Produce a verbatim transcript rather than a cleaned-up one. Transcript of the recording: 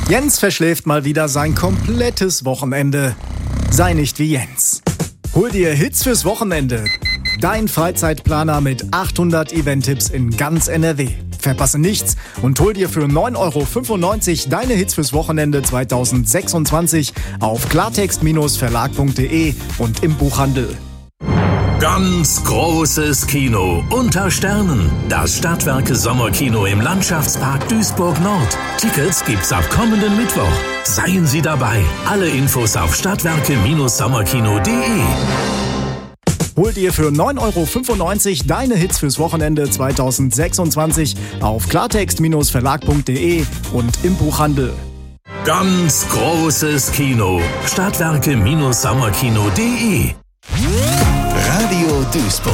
Jens verschläft mal wieder sein komplettes Wochenende. Sei nicht wie Jens. Hol dir Hits fürs Wochenende. Dein Freizeitplaner mit achthundert Event-Tipps in ganz N R W. Verpasse nichts und hol dir für neun Euro fünfundneunzig deine Hits fürs Wochenende zweitausendsechsundzwanzig auf klartext Verlag punkt de und im Buchhandel. Ganz großes Kino unter Sternen. Das Stadtwerke Sommerkino im Landschaftspark Duisburg Nord. Tickets gibt's ab kommenden Mittwoch. Seien Sie dabei. Alle Infos auf stadtwerke Sommerkino punkt de. Hol dir für neun Euro fünfundneunzig deine Hits fürs Wochenende zweitausendsechsundzwanzig auf klartext Verlag punkt de und im Buchhandel. Ganz großes Kino. Stadtwerke Sommerkino punkt de. Radio Duisburg.